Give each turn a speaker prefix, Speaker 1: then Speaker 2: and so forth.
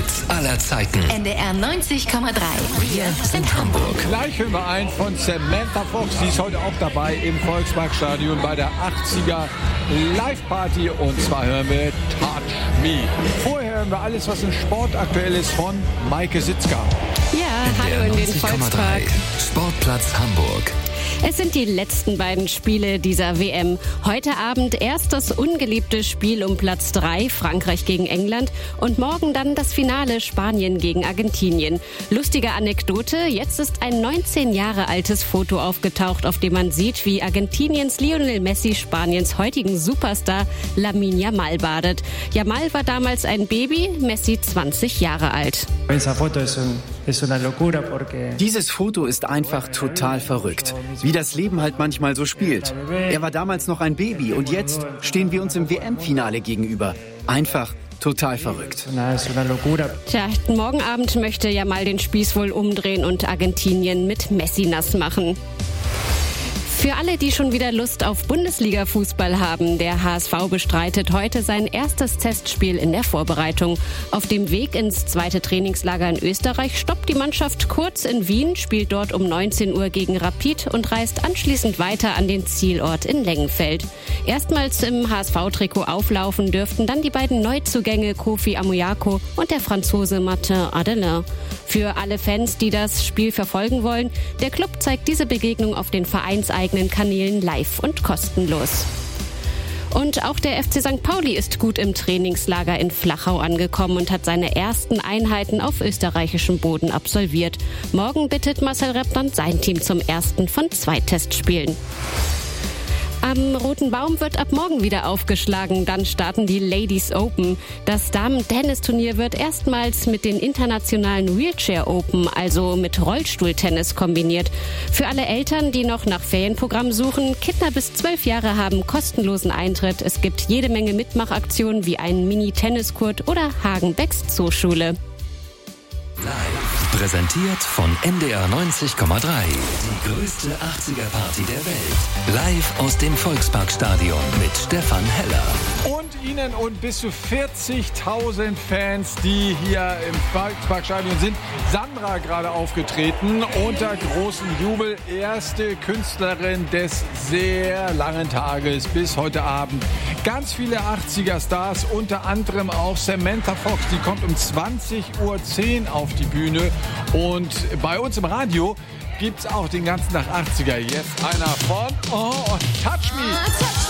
Speaker 1: Hits aller Zeiten.
Speaker 2: NDR 90,3.
Speaker 1: Wir sind Hamburg.
Speaker 3: Gleich hören wir ein von Samantha Fox. Sie ist heute auch dabei im Volksparkstadion bei der 80er Live-Party. Und zwar hören wir Touch Me. Vorher hören wir alles, was im Sport aktuell ist, von Maike Sitzka.
Speaker 4: Ja, hallo in den Volkspark.
Speaker 1: Sportplatz Hamburg.
Speaker 4: Es sind die letzten beiden Spiele dieser WM. Heute Abend erst das ungeliebte Spiel um Platz 3, Frankreich gegen England. Und morgen dann das Finale, Spanien gegen Argentinien. Lustige Anekdote, jetzt ist ein 19 Jahre altes Foto aufgetaucht, auf dem man sieht, wie Argentiniens Lionel Messi Spaniens heutigen Superstar Lamine Yamal badet. Yamal war damals ein Baby, Messi 20 Jahre alt.
Speaker 5: Dieses Foto ist einfach total verrückt. Wie das Leben halt manchmal so spielt. Er war damals noch ein Baby und jetzt stehen wir uns im WM-Finale gegenüber. Einfach total verrückt.
Speaker 4: Tja, morgen Abend möchte Yamal den Spieß wohl umdrehen und Argentinien mit Messi nass machen. Für alle, die schon wieder Lust auf Bundesliga-Fußball haben, der HSV bestreitet heute sein erstes Testspiel in der Vorbereitung. Auf dem Weg ins zweite Trainingslager in Österreich stoppt die Mannschaft kurz in Wien, spielt dort um 19 Uhr gegen Rapid und reist anschließend weiter an den Zielort in Lengenfeld. Erstmals im HSV-Trikot auflaufen dürften dann die beiden Neuzugänge Kofi Amoyako und der Franzose Martin Adelin. Für alle Fans, die das Spiel verfolgen wollen, der Club zeigt diese Begegnung auf den vereinseigenen Kanälen live und kostenlos. Und auch der FC St. Pauli ist gut im Trainingslager in Flachau angekommen und hat seine ersten Einheiten auf österreichischem Boden absolviert. Morgen bittet Marcel Repp dann sein Team zum ersten von 2 Testspielen. Am Roten Baum wird ab morgen wieder aufgeschlagen. Dann starten die Ladies Open. Das Damen-Tennisturnier wird erstmals mit den internationalen Wheelchair Open, also mit Rollstuhltennis, kombiniert. Für alle Eltern, die noch nach Ferienprogrammen suchen, Kinder bis 12 Jahre haben kostenlosen Eintritt. Es gibt jede Menge Mitmachaktionen wie einen Mini-Tenniskurt oder Hagenbecks Zooschule.
Speaker 1: Präsentiert von NDR 90,3. Die größte 80er-Party der Welt. Live aus dem Volksparkstadion mit Stefan Heller.
Speaker 3: Und Ihnen und bis zu 40.000 Fans, die hier im Volksparkstadion sind. Sandra gerade aufgetreten, unter großem Jubel. Erste Künstlerin des sehr langen Tages bis heute Abend. Ganz viele 80er-Stars, unter anderem auch Samantha Fox. Die kommt um 20:10 Uhr auf die Bühne. Und bei uns im Radio gibt's auch den ganzen Tag 80er. Jetzt einer von Touch Me.